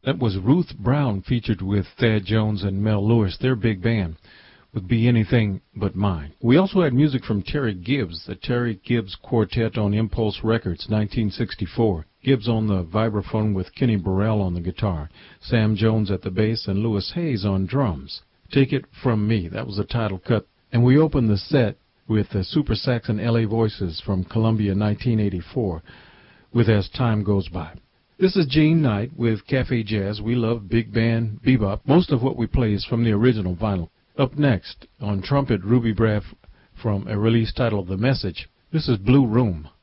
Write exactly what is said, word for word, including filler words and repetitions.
That was Ruth Brown featured with Thad Jones and Mel Lewis, their big band, would Be Anything But Mine. We also had music from Terry Gibbs, the Terry Gibbs Quartet on Impulse Records, nineteen sixty-four. Gibbs on the vibraphone with Kenny Burrell on the guitar, Sam Jones at the bass, and Louis Hayes on drums. Take It From Me, that was the title cut. And we opened the set with the Super Sax and L A Voices from Columbia nineteen eighty-four with As Time Goes By. This is Gene Knight with Cafe Jazz. We love big band bebop. Most of what we play is from the original vinyl. Up next, on trumpet, Ruby Braff from a release titled The Message. This is Blue Room.